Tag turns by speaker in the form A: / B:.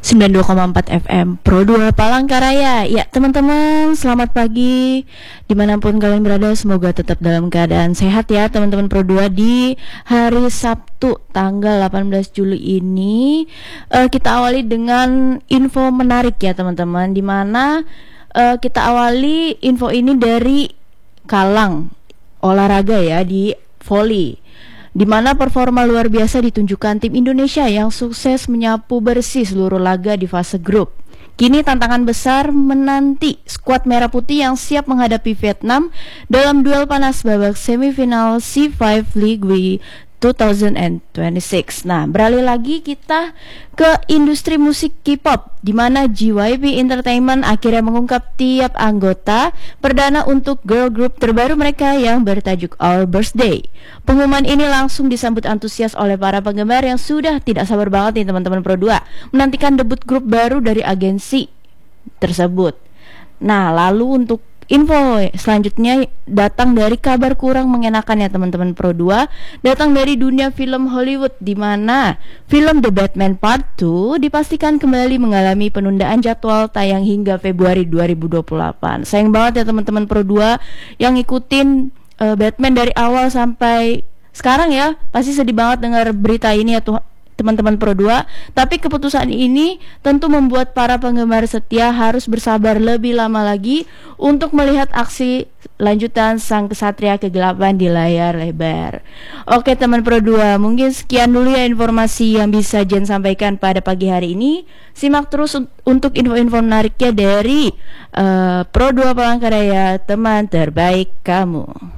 A: 92,4 FM Pro 2 Palangkaraya. Ya teman-teman, selamat pagi dimanapun kalian berada. Semoga tetap dalam keadaan sehat ya teman-teman Pro 2. Di hari Sabtu tanggal 18 Juli ini kita awali dengan info menarik ya teman-teman, dimana kita awali info ini dari Kalang olahraga ya, di voli, di mana performa luar biasa ditunjukkan tim Indonesia yang sukses menyapu bersih seluruh laga di fase grup. Kini tantangan besar menanti skuad merah putih yang siap menghadapi Vietnam dalam duel panas babak semifinal C5 League 2026. Nah, beralih lagi kita ke industri musik K-pop, di mana JYP Entertainment akhirnya mengungkap tiap anggota perdana untuk girl group terbaru mereka yang bertajuk Our Birthday. Pengumuman ini langsung disambut antusias oleh para penggemar yang sudah tidak sabar banget nih teman-teman Pro 2 menantikan debut grup baru dari agensi tersebut. Nah, lalu untuk info selanjutnya datang dari kabar kurang mengenakan ya teman-teman Pro 2, datang dari dunia film Hollywood, di mana film The Batman Part 2 dipastikan kembali mengalami penundaan jadwal tayang hingga Februari 2028. Sayang banget ya teman-teman Pro 2 yang ngikutin Batman dari awal sampai sekarang ya, pasti sedih banget dengar berita ini ya teman-teman Pro 2. Tapi keputusan ini tentu membuat para penggemar setia harus bersabar lebih lama lagi untuk melihat aksi lanjutan sang kesatria kegelapan di layar lebar. Oke teman Pro 2, mungkin sekian dulu ya informasi yang bisa Jen sampaikan pada pagi hari ini. Simak terus untuk info-info menariknya dari Pro 2 Palangkaraya, teman terbaik kamu.